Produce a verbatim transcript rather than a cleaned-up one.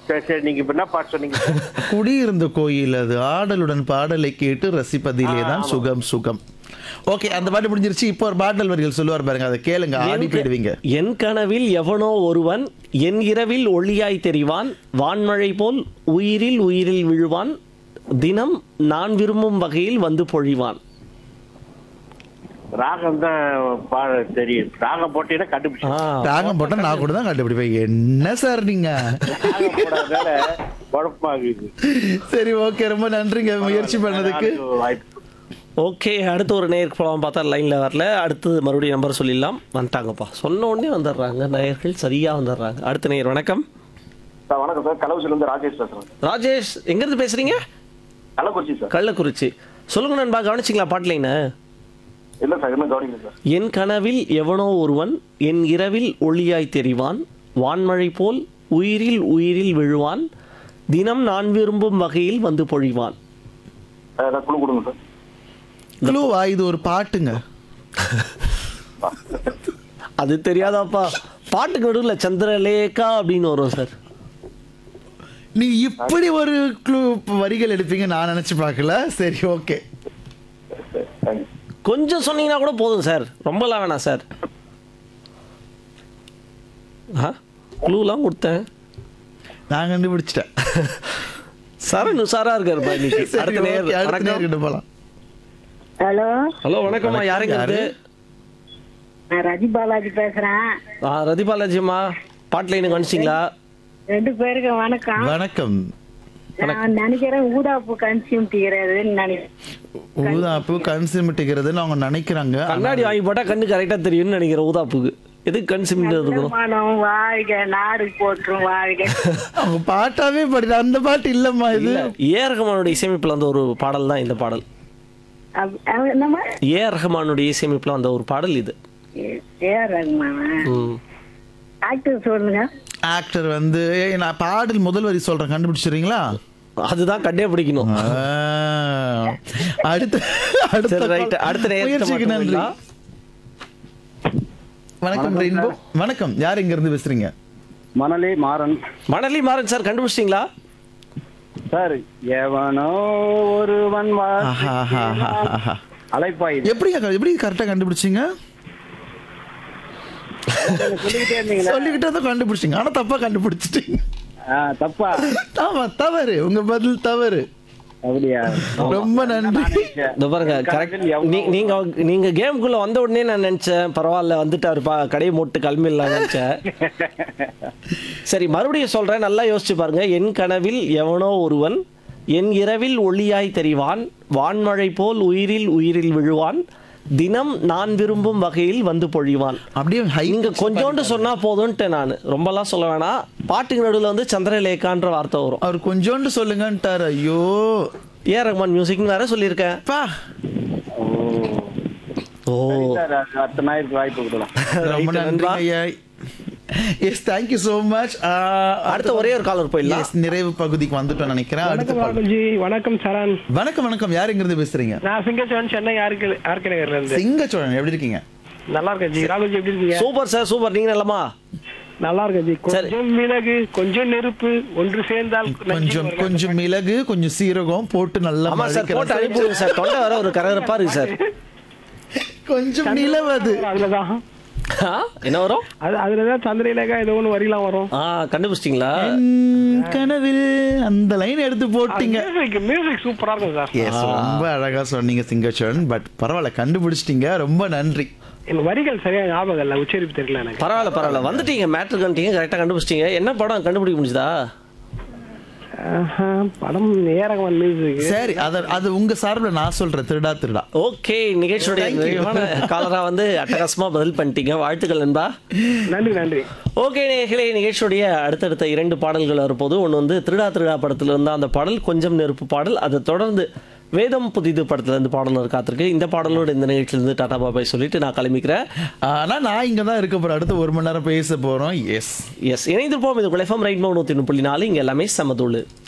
சரி சரி நீங்க இப்ப என்ன பாட்டு சொன்னீங்க சார்? குடியிருந்த கோயில் அது ஆடலுடன் பாடலை கேட்டு ரசிப்பதிலே ஆ, தான் ஆமா. சுகம் சுகம். ஓகே, அந்த பாட்டு முடிஞ்சிருச்சு. இப்போ ஒரு பாடல் வரிகள் சொல்லுவார் பாருங்க, அதை கேளுங்க, ஆடி போயிடுவீங்க. என் கனவில் எவனோ ஒருவன் என் இரவில் ஒளியாய் தெரிவான், வான்மழை போல் உயிரில் உயிரில் விழுவான், தினம் நான் விரும்பும் வகையில் வந்து பொழிவான். ராகம் தான் பாட தெரியும். ராகம் போட்டீங்கன்னா கண்டுபிடிச்சு. ஆ, ராகம் போட்டா நான் கூட தான் கண்டுபிடிப்பேன். என்ன சார் நீங்க? ராகம் போடாதனால குழப்பமாகுது. சரி, ஓகே, ரொம்ப நன்றிங்க முயற்சி பண்ணதுக்கு. வாய்ப்பு. ஓகே, அடுத்து ஒரு நேருக்கு போகலாம் பார்த்தா லைனில் வரல. அடுத்து மறுபடியும் நம்பர் சொல்லிடலாம். வந்துட்டாங்கப்பா, சொன்ன உடனே வந்துடுறாங்க நேயர்கள், சரியாக வந்துடுறாங்க. அடுத்த நேயர் வணக்கம். சார் வணக்கம் சார், கள்ளக்குறிச்சியிலிருந்து ராஜேஷ் பேசுறேன். ராஜேஷ், எங்கேருந்து பேசுறீங்க? கள்ளக்குறிச்சி சார். கள்ளக்குறிச்சி. சொல்லுங்க நண்பா, கவனிச்சிங்களா பாட்டு லைனை? இல்ல சார், இன்னும் கவனிக்கல சார். என் கனவில் எவனோ ஒருவன் என் இரவில் ஒளியாய் தெரிவான், வான்மழை போல் உயிரில் உயிரில் விழுவான், தினம் நான் விரும்பும் வகையில் வந்து பொழிவான். ஏதாவது குழு கொடுங்க சார். க்ளூவா? இது ஒரு பாட்டுங்க. அது தெரியாதாப்பா? பாட்டுக்கு நடுவில் சந்திரலேகா அப்படின்னு வரும் சார். நீ இப்படி ஒரு க்ளூ வரிகள் எடுப்பீங்க நான் நினைச்சு பார்க்கல. சரி, ஓகே, தேங்க்ஸ். கொஞ்சம் சொன்னீங்கன்னா கூட போதும் சார், ரொம்பலாம் வேணாம் சார். ஆ, க்ளூலாம் கொடுத்தேன், நான் கண்டுபிடிச்சிட்டேன். சரண் உஷாரா இருக்காருப்பா இன்னைக்கு. சரி, அடுத்த okay, நேயர் அடுத்த வணக்கம். நேயர்கிட்ட போலாம். ஹலோ, ஹலோ, வணக்கம்மா. யாருங்க யாரு? இது? நான் ரஜி பாலாஜி பேசுறேன். ஆ, ரதி பாலாஜிம்மா, பாட்டு லைனு கவனிச்சிங்களா? ரெண்டு பேருக்கு வணக்கம். வணக்கம். நான் நினைக்கிறேன் ஊதாப்பு கன்சியூம் தீரதுன்னு நினைக்கிறேன். ஊதாப்பு கண் சிமிட்டுகிறதுன்னு அவங்க நினைக்கிறாங்க. கண்ணாடி வாங்கி போட்டா கண்ணு கரெக்டா தெரியும்னு நினைக்கிறேன் ஊதாப்புக்கு. எதுக்கு கண் சிமிட்டு இருக்கணும்? மனம் வாழ்க, நாடு போற்றும் வாழ்க. அவங்க பாட்டாவே படி, அந்த பாட்டு இல்லம்மா இது. இல்ல, ஏ ரஹ்மானுடைய இசையமைப்புல வந்த ஒரு பாடல் தான் இந்த பாடல். அப்- அவ- என்னம்மா? ஏ ரஹ்மானுடைய இசையமைப்புல வந்த ஒரு பாடல் இது. ஏ- ஏ ரகுமானா? ம். ஆக்டர் சொல்லுங்க. ஆக்டர் வந்து ஏய், நான் பாடல் முதல் வரி சொல்றேன், கண்டுபிடிச்சிடுறீங்களா? அதுதான் கண்டே பிடிக்கணும். ஆ. அடுத்த அடுத்த சரி, right. call. அடுத்த நேயர்கிட்ட முயற்சிக்கு மட்டும் நன்றி. இல்லா? வணக்கம் ரெயின்போ. வணக்கம், யார் எங்க இருந்து பேசுறீங்க? மணலி மாறன் மணலி மாறன் சார், கண்டுபிடிச்சிட்டீங்களா? சார். எவனோ ஒருவன் ஆஹா, ஆஹா, ஆஹா, ஆஹா. அலைப்பாய் எப்படிங்க எப்படி கரெக்டா கண்டுபிடிச்சீங்க? சொல்லிக்கிட்டே இருந்தீங்களா? சொல்லிக்கிட்டே தான் கண்டுபிடிச்சீங்க, ஆனா தப்பா கண்டுபிடிச்சிட்டீங்க. தப்பா? ஆமா, தவறு, உங்க பதில் தவறு. அப்படியா? ரொம்ப நன்றி. இதோ பாருங்க, கரெக்ட். நீங்க நீங்க கேமுக்குள்ள வந்த உடனே நான் நினைச்சேன் பரவாயில்ல வந்துட்டாருப்பா, கடையை மூட்டு கிளம்பிடலாம் நினைச்சேன். சரி, மறுபடியும் சொல்றேன், நல்லா யோசிச்சு பாருங்க. என் கனவில் எவனோ ஒருவன் என் இரவில் ஒளியாய் தெரிவான், வான்மழை போல் உயிரில் உயிரில் விழுவான், தினம் நான் விரும்பும் வகையில் வந்து பொழிவான். அப்படியே high நீங்க pitch கொஞ்சோண்டு சொன்னா போதும்ட்டு, நான் ரொம்பலாம் சொல்ல வேணாம். பாட்டுக்கு நடுவில் வந்து சந்திரலேகான்ற வார்த்தை வரும். அவர் கொஞ்சோண்டு சொல்லுங்கன்ட்டாரு. ஐயோ, ஏ ரஹ்மான் மியூசிக்னு வேற சொல்லியிருக்கேன். பா, ஓ, சார், அடுத்த நாயிற்கு வாய்ப்பு கொடுக்கலாம். ரொம்ப Right, நண்பா. நன்றி. S, thank you so much. அடுத்த ஒரே ஒரு காலர் போயிடலாம். Yes, நிறைவு பகுதிக்கு வந்துட்டோம் நினைக்கிறேன். அடுத்த வணக்கம் call. ராகுல்ஜி. வணக்கம் சரண். வணக்கம் வணக்கம், யார் எங்க இருந்து பேசுறீங்க? நான் சிங்கச்சோழன், சென்னை ஆர்கே ஆர்கே நகர்ல இருந்து. சிங்கச்சோழன், எப்படி இருக்கீங்க? நல்லா இருக்கேன் ஜி. ராகுல்ஜி எப்படி இருக்கீங்க? Super sir, super. நீங்க நல்லமா? நல்லா இருக்கேன் ஜி. சரி. கொஞ்சம் மிளகு, கொஞ்சம் நெருப்பு, ஒன்று சேர்ந்தால் நஞ்சு கொஞ்சம் ஒரு கொஞ்சம் மிளகு, கொஞ்சம் சீரகம் போட்டு நல்லா ஆமா சார், போட்டு மழிக்கிறேன். அனுப்பிடுங்க சார். தொண்டை வர ஒரு கரகரப்பா இருக்கு சார். கொஞ்சம் நிலவது. அதுலதான் ஆ, என்ன வரும்? அது அதுலதான் சந்திரலேகா ஏதோ ஒன்று வரிலாம் வரும். ஆ, கண்டுபிடிச்சிட்டீங்களா? என் கனவில் அந்த லைன் எடுத்து போட்டீங்க. மியூசிக் மியூசிக் சூப்பரா இருக்கும் சார். எஸ், ரொம்ப அழகா சொன்னீங்க சிங்கச்சோழன். பட் பரவாயில்ல, கண்டுபிடிச்சிட்டீங்க, ரொம்ப நன்றி. என் வரிகள் சரியா ஞாபகம் இல்ல, உச்சரிப்பு தெரியல எனக்கு. பரவாயில்ல பரவாயில்ல, வந்துட்டீங்க, மேட்ரு கண்டிங்க, கரெக்டா கண்டுபிடிச்சிட்டீங்க. என்ன படம் கண்டுபிடிக்க முடிஞ்சதா? ஆஹா, படம் ஏரகவன் மியூசிக். சரி, அத அது உங்க சார்பில் நான் சொல்றேன், திருடா திருடா. ஓகே, நிகழ்ச்சியுடைய Thank you. நிறைவான காலரா வந்து அட்டகாசமா பதில் பண்ணிட்டீங்க. வாழ்த்துக்கள் நண்பா. நன்றி நன்றி. ஓகே நேயர்களே, நிகழ்ச்சியுடைய அடுத்தடுத்த இரண்டு பாடல்கள் வரும்போது ஒன்று வந்து திருடா திருடா படத்துல இருந்தா அந்த பாடல், கொஞ்சம் நெருப்பு பாடல். அதை தொடர்ந்து வேதம் புதிது படத்துல இருந்து பாடல் காத்திருக்கு. இந்த பாடலோட இந்த நிகழ்ச்சியிலிருந்து டாடா பாபாய் சொல்லிட்டு நான் கிளம்பிக்கிறேன். ஆனா நான் இங்க தான் இருக்க போறேன், அடுத்த ஒரு மணி நேரம் பேச போறோம். எஸ் எஸ், இணைந்திருப்போம். இது எஃப்எம் ரைட் நூற்றி ஒன்று புள்ளி நாலு. இங்க எல்லாமே சமதூளு.